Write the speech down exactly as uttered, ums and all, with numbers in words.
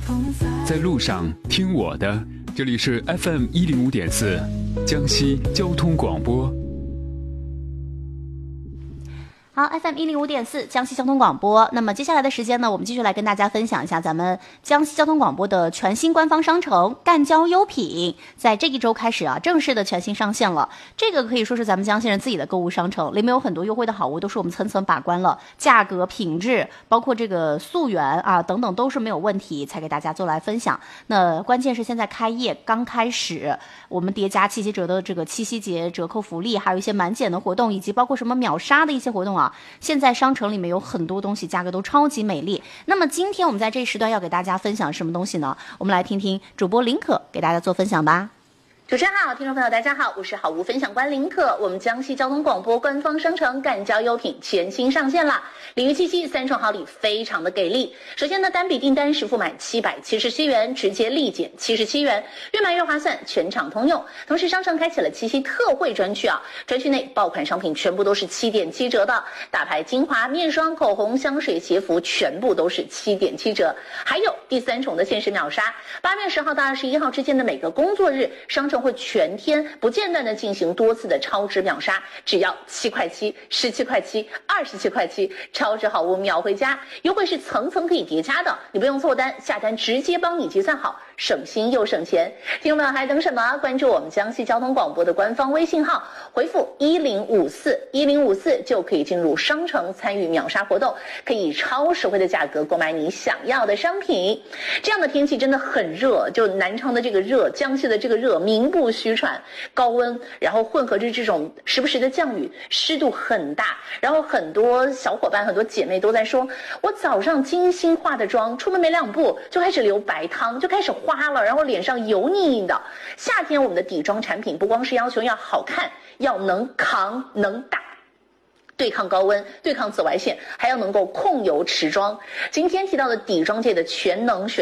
在路上听我的，这里是 F M 一零五点四，江西交通广播。 好 ，F M 一零五点四，江西交通广播。那么接下来的时间呢，我们继续来跟大家分享一下咱们江西交通广播的全新官方商城赣交优品，在这一周开始啊，正式的全新上线了。这个可以说是咱们江西人自己的购物商城，里面有很多优惠的好物，都是我们层层把关了，价格、品质，包括这个溯源啊等等，都是没有问题，才给大家做来分享。那关键是现在开业刚开始，我们叠加七七折的这个七夕节折扣福利，还有一些满减的活动，以及包括什么秒杀的一些活动啊。现在商城里面有很多东西，价格都超级美丽。那么今天我们在这一时段要给大家分享什么东西呢？我们来听听主播林可给大家做分享吧。 主持人好，听众朋友大家好，我是好物分享官林可。我们江西交通广播官方商城赣交优品全新上线了，领域七夕三重好礼非常的给力。首先呢，单笔订单实付满七百七十七元，直接立减七十七元，越买越划算，全场通用。同时商城开启了七夕特惠专区啊，专区内爆款商品全部都是七点七折的，大牌精华、面霜、口红、香水、鞋服全部都是七点七折。还有第三重的限时秒杀，八月十号到二十一号之间的每个工作日，商城会全天不间断的进行多次的超值秒杀，只要七块七、十七块七、二十七块七，超值好物秒回家，优惠是层层可以叠加的，你不用凑单，下单直接帮你计算好，省心又省钱。听众们还等什么？关注我们江西交通广播的官方微信号，回复一零五四一零五四就可以进入商城参与秒杀活动，可以以超实惠的价格购买你想要的商品。这样的天气真的很热，就南昌的这个热，江西的这个热名不虚传，高温，然后混合着这种时不时的降雨，湿度很大，然后很多小伙伴很多姐妹都在说，我早上精心化的妆，出门没两步就开始流白汤，就开始花了，然后脸上油腻腻的。夏天我们的底妆产品不光是要求要好看，要能扛能打，对抗高温，对抗紫外线，还要能够控油持妆。今天提到的底妆界的全能选